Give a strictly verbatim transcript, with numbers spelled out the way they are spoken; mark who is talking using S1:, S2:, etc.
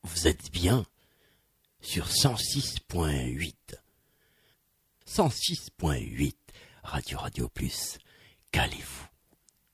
S1: vous êtes bien sur cent six point huit. cent six point huit, Radio Radio Plus, calez-vous.